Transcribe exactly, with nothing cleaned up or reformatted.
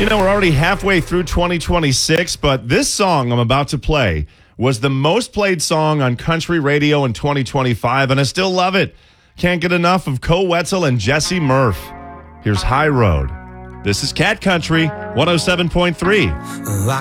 You know, we're already halfway through twenty twenty-six, but this song I'm about to play was the most played song on country radio in twenty twenty-five, and I still love it. Can't get enough of Koe Wetzel and Jesse Murph. Here's High Road. This is Cat Country one oh seven point three. I